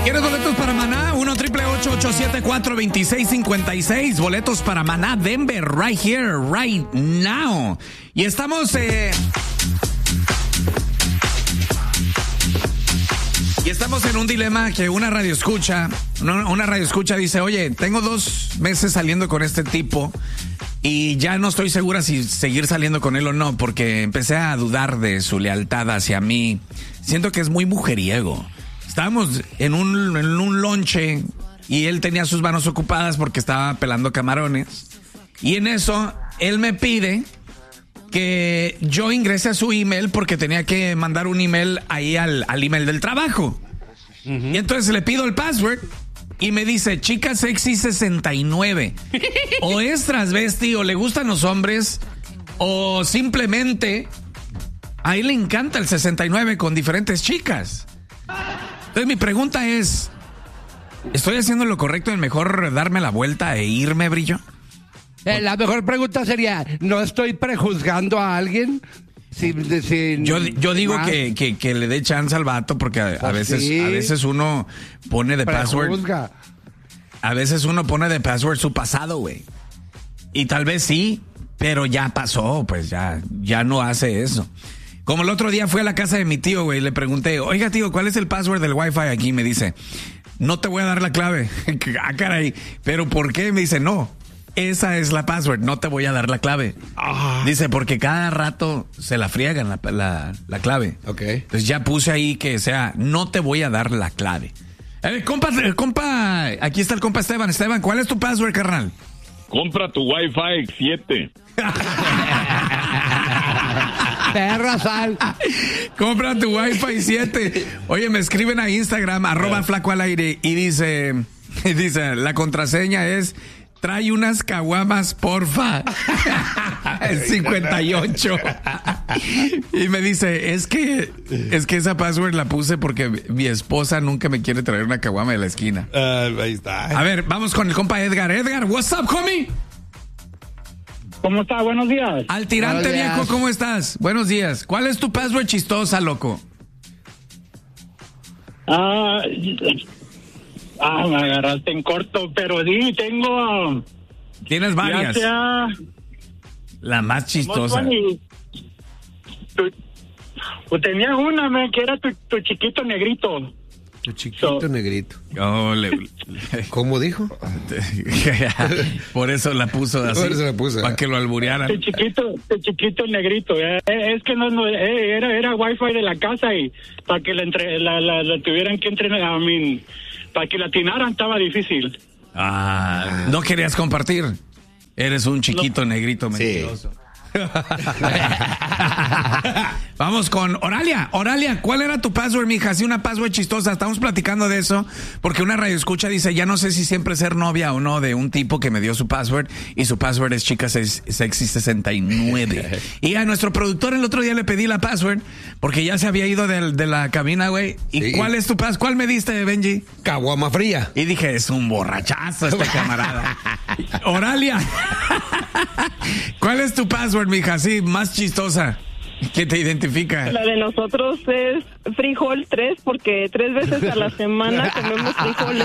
¿Quieres boletos para Maná? 1-888-874-2656. Boletos para Maná Denver, right here, right now. Y estamos... Y estamos en un dilema que una radio escucha dice, oye, tengo 2 meses saliendo con este tipo y ya no estoy segura si seguir saliendo con él o no, porque empecé a dudar de su lealtad hacia mí. Siento que es muy mujeriego. Estábamos en un lonche y él tenía sus manos ocupadas porque estaba pelando camarones. Y en eso, él me pide que yo ingrese a su email porque tenía que mandar un email ahí al email del trabajo. Y entonces le pido el password y me dice, chica sexy 69. O es transvesti, o le gustan los hombres, o simplemente a él le encanta el 69 con diferentes chicas. Entonces mi pregunta es, ¿estoy haciendo lo correcto en mejor darme la vuelta e irme, Brillo? La mejor pregunta sería, ¿no estoy prejuzgando a alguien? Yo digo que le dé chance al vato porque a veces uno pone de password. A veces uno pone de password su pasado, güey. Y tal vez sí, pero ya pasó, pues ya no hace eso. Como el otro día fui a la casa de mi tío, güey, le pregunté, oiga tío, ¿cuál es el password del Wi-Fi aquí? Me dice, no te voy a dar la clave. Ah, caray, ¿pero por qué? Me dice, no. Esa es la password, no te voy a dar la clave. Dice, porque cada rato se la friegan la clave. Ok. Entonces ya puse ahí que sea, no te voy a dar la clave. Compa, aquí está el compa Esteban. Esteban, ¿cuál es tu password, carnal? Compra tu Wi-Fi 7. Perra sal. Compra tu Wi-Fi 7. Oye, me escriben a Instagram, @flacoalaire, y dice, la contraseña es... Trae unas caguamas, porfa. 58. Y me dice, es que esa password la puse porque mi esposa nunca me quiere traer una caguama de la esquina. Ahí está. A ver, vamos con el compa Edgar. Edgar, what's up, homie? ¿Cómo está? Buenos días. Al tirante, viejo, ¿cómo estás? Buenos días. ¿Cuál es tu password chistosa, loco? Me agarraste en corto, pero sí, tengo... Tienes varias. La más chistosa. Pues tenía una, que era tu chiquito negrito. Tu chiquito negrito. Oh, ¿Cómo dijo? Por eso la puso así. Por eso la puso. Para que lo alburearan. Tu chiquito negrito. Es que no era Wi-Fi de la casa y para que la tuvieran que entrenar, para que la atinaran estaba difícil. No querías compartir. Eres un chiquito negrito mentiroso. Vamos con Oralia. Oralia, ¿cuál era tu password, mija? Sí, una password chistosa. Estamos platicando de eso porque una radioescucha dice, ya no sé si siempre ser novia o no de un tipo que me dio su password y su password es chica sexy 69. Y a nuestro productor el otro día le pedí la password porque ya se había ido de la cabina, güey. ¿Y sí. ¿Cuál es tu password? ¿Cuál me diste, Benji? Caguama fría. Y dije, es un borrachazo este camarada. Oralia, ¿cuál es tu password, mija? Sí, más chistosa. ¿Qué te identifica? La de nosotros es frijol 3 porque 3 veces a la semana comemos frijoles.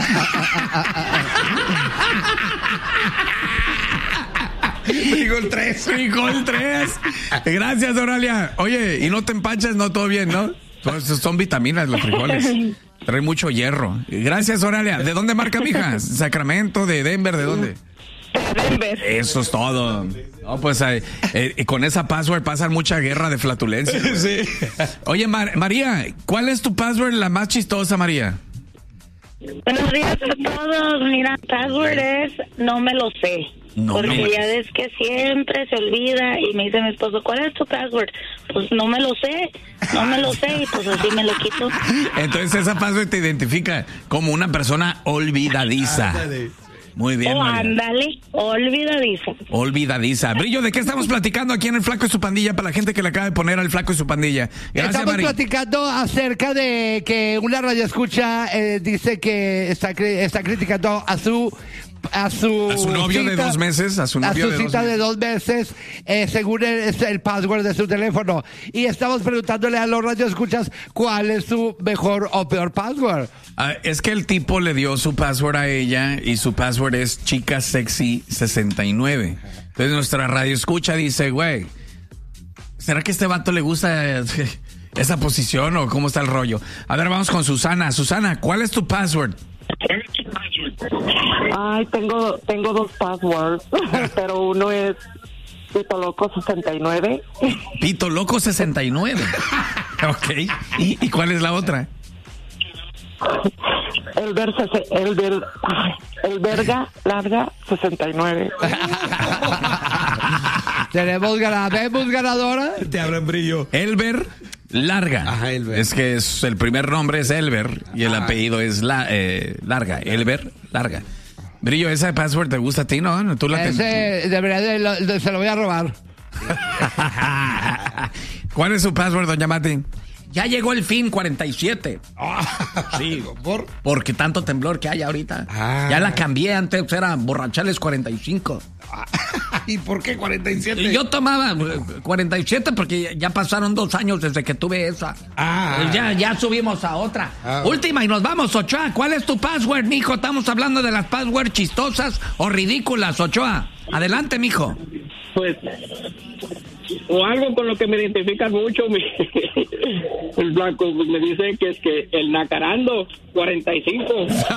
Frijol 3. Frijol 3. Gracias, Oralia. Oye, y no te empachas, no, todo bien, ¿no? Son vitaminas los frijoles. Trae mucho hierro. Gracias, Oralia. ¿De dónde marca, mija? ¿Sacramento? ¿De Denver? ¿De dónde? Denver. Eso es todo. No, pues con esa password pasan mucha guerra de flatulencia. Sí. Oye, María, ¿cuál es tu password la más chistosa, María? Buenos días a todos. Mira, password es no me lo sé. Porque ya ves que siempre se olvida y me dice mi esposo, ¿cuál es tu password? Pues no me lo sé y pues así me lo quito. Entonces esa password te identifica como una persona olvidadiza. Muy bien, María. Ándale, olvidadiza. Brillo, ¿de qué estamos platicando aquí en El Flaco y su Pandilla para la gente que le acaba de poner al Flaco y su Pandilla? Gracias, estamos María. platicando acerca de que una radioescucha dice que está criticando a su a su novio de 2 meses, a su novio de 2 cita meses. de 2 meses, según el password de su teléfono. Y estamos preguntándole a los radioescuchas cuál es su mejor o peor password. Es que el tipo le dio su password a ella y su password es chicasexy69. Entonces nuestra radioescucha dice, güey, ¿será que a este vato le gusta esa posición o cómo está el rollo? A ver, vamos con Susana. Susana, ¿cuál es tu password? Ay, tengo 2 passwords, pero uno es Pito Loco 69. Pito Loco 69. Ok. ¿Y cuál es la otra? El verga larga 69. Tenemos ganadora. Te hablan brillo. Elber Larga. Ajá, Elber. Es que el primer nombre es Elber y el apellido es Larga. Elber Larga. Brillo, esa password te gusta a ti, ¿no? Tú la Ese debería se lo voy a robar. ¿Cuál es su password, doña Mati? Ya llegó el fin 47. Sí, porque tanto temblor que hay ahorita. Ya la cambié, antes era borrachales 45. ¿Y por qué 47? Yo tomaba 47 porque ya pasaron 2 años desde que tuve esa. Ya subimos a otra. Última y nos vamos, Ochoa. ¿Cuál es tu password, mijo? Estamos hablando de las passwords chistosas o ridículas, Ochoa. Adelante, mijo. Pues, o algo con lo que me identifican mucho, el blanco, pues me dice que es que el nacarando 45.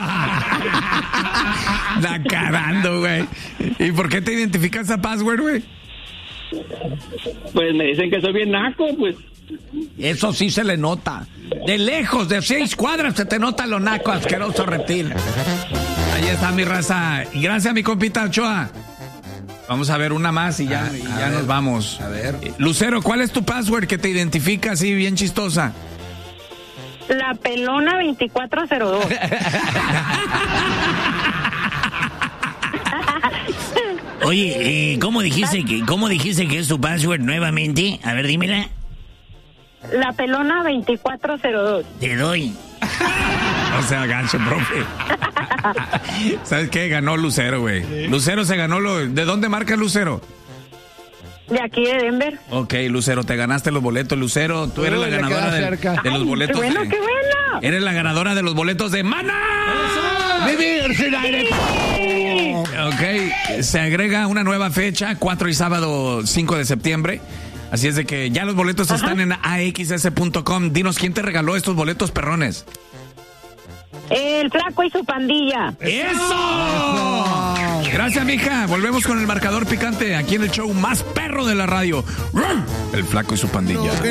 Nacarando, güey. ¿Y por qué te identificas esa password, güey? Pues me dicen que soy bien naco, pues. Eso sí se le nota. De lejos, de 6 cuadras, se te nota lo naco, asqueroso reptil. Ahí está mi raza. Y gracias a mi compita Ochoa. Vamos a ver una más y ya nos vamos. A ver. Lucero, ¿cuál es tu password que te identifica así bien chistosa? La pelona 2402. Oye, ¿cómo dijiste que es tu password nuevamente? A ver, dímela. La pelona 2402. Te doy. O sea, gancho, profe. ¿Sabes qué? Ganó Lucero, güey. ¿Sí? Lucero se ganó ¿De dónde marca Lucero? De aquí de Denver. Ok, Lucero, te ganaste los boletos. Lucero, tú eres la ganadora de los boletos. ¡Qué bueno, qué bueno! Eres la ganadora de los boletos de Mana. ¡Vivir sin aire! Ok, se agrega una nueva fecha, 4 y sábado 5 de septiembre. Así es de que ya los boletos están en axs.com. Dinos, ¿quién te regaló estos boletos, perrones? El Flaco y su pandilla. ¡Eso! Gracias, mija. Volvemos con el marcador picante aquí en el show más perro de la radio. El Flaco y su pandilla.